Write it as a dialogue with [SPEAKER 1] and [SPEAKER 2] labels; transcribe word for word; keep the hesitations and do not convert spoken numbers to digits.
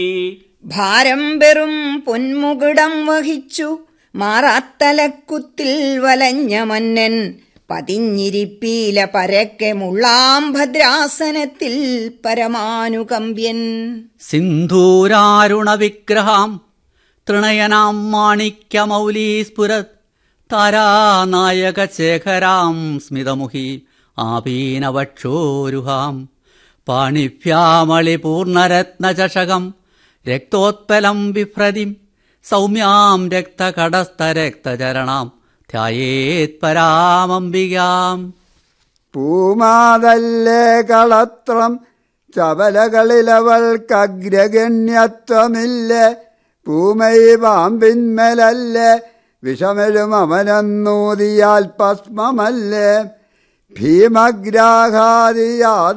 [SPEAKER 1] ഭാരം വെറും പൊന്മുകുടം വഹിച്ചു മാറാത്തലക്കുത്തിൽ വലഞ്ഞ മന്നൻ പതിഞ്ഞിരിപ്പീല പരക്കെ മുള്ളാം ഭദ്രാസനത്തിൽ പരമാനുകമ്പ്യൻ.
[SPEAKER 2] സിന്ധൂരാരുണ വിഗ്രഹാം തൃണയനാം മാണിക്യമൗലീസ്ഫുരത് താരാനായക ശേഖരാം സ്മിതമുഖി ആപീനവക്ഷോരുഹാം പാണിഭ്യാമളി പൂർണ്ണരത്നചഷകം രക്തോത്പലം ബിഭ്രതിം സൗമ്യാം രക്തകടസ്ഥരക്തചരണാം ധ്യായേത് പരാമംബികാം.
[SPEAKER 3] പൂമാതല്ലേ കളത്രം ചപലകളിലവൾക്കഗ്രഗണ്യത്വമില്ല. പൂമൈ പാമ്പിന്മേലല്ലേ വിഷമെഴും അവനന്നൂതിയാൽ ഭസ്മമല്ലേ. ഭീമഗ്രാഹാദിയാ